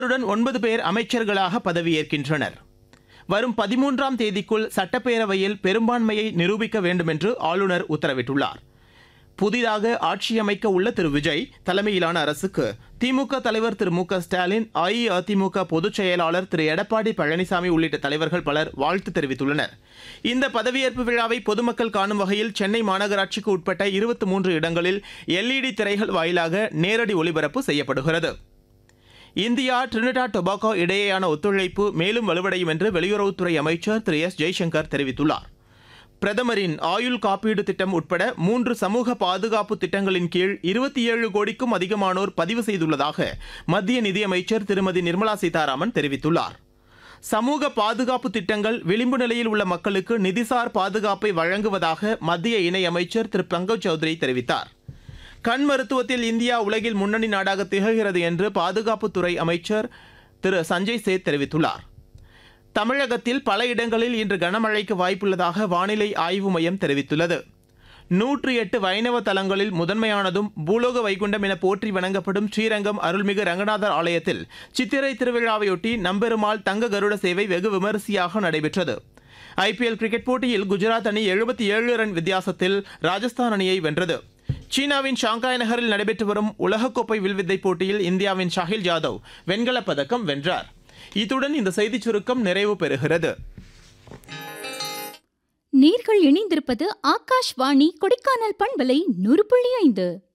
அவருடன் 9 பேர் அமைச்சர்களாக பதவியேற்கின்றனர். வரும் 13ஆம் தேதிக்குள் சட்டப்பேரவையில் பெரும்பான்மையை நிரூபிக்க வேண்டும் என்று ஆளுநர் உத்தரவிட்டுள்ளார். புதிதாக ஆட்சியமைக்க உள்ள திரு விஜய் தலைமையிலான அரசுக்கு திமுக தலைவர் திரு மு க ஸ்டாலின், அஇஅதிமுக பொதுச் செயலாளர் திரு எடப்பாடி பழனிசாமி உள்ளிட்ட தலைவர்கள் பலர் வாழ்த்து தெரிவித்துள்ளனர். இந்த பதவியேற்பு விழாவை பொதுமக்கள் காணும் வகையில் சென்னை மாநகராட்சிக்கு உட்பட்ட 23 இடங்களில் LED திரைகள் வாயிலாக நேரடி ஒளிபரப்பு செய்யப்படுகிறது. இந்தியா டிரினிடாட் டொபாகோ இடையேயான ஒத்துழைப்பு மேலும் வலுவடையும் என்று வெளியுறவுத்துறை அமைச்சர் திரு எஸ் ஜெய்சங்கர் தெரிவித்துள்ளார். பிரதமரின் ஆயுள் காப்பீடு திட்டம் உட்பட 3 சமூக பாதுகாப்பு திட்டங்களின் கீழ் 27 கோடிக்கும் அதிகமானோர் பதிவு செய்துள்ளதாக மத்திய நிதியமைச்சர் திருமதி நிர்மலா சீதாராமன் தெரிவித்துள்ளார். சமூக பாதுகாப்பு திட்டங்கள் விளிம்பு நிலையில் உள்ள மக்களுக்கு நிதிசார் பாதுகாப்பை வழங்குவதாக மத்திய இணையமைச்சர் திரு பங்கஜ் சௌத்ரி தெரிவித்தார். கண் மருத்துவத்தில் இந்தியா உலகில் முன்னணி நாடாக திகழ்கிறது என்று பாதுகாப்புத்துறை அமைச்சர் திரு சஞ்சய் சேத் தெரிவித்துள்ளார். தமிழகத்தில் பல இடங்களில் இன்று கனமழைக்கு வாய்ப்புள்ளதாக வானிலை ஆய்வு மையம் தெரிவித்துள்ளது. 108 வைணவ தலங்களில் முதன்மையானதும் பூலோக வைகுண்டம் என போற்றி வணங்கப்படும் ஸ்ரீரங்கம் அருள்மிகு ரங்கநாதர் ஆலயத்தில் சித்திரை திருவிழாவையொட்டி நம்பெருமாள் தங்க கருட சேவை வெகு விமரிசையாக நடைபெற்றது. IPL கிரிக்கெட் போட்டியில் குஜராத் அணி 77 ரன் வித்தியாசத்தில் ராஜஸ்தான் அணியை வென்றது. சீனாவின் ஷாங்காய் நகரில் நடைபெற்று வரும் உலகக்கோப்பை வில்வித்தை போட்டியில் இந்தியாவின் ஷாஹில் ஜாதவ் வெண்கலப் பதக்கம் வென்றார். இத்துடன் இந்த செய்திச் சுருக்கம் நிறைவு பெறுகிறது. நேர்கள் இணைந்திருப்பது ஆகாஷ்வாணி கொடைக்கானல் பண்பலை 100.5.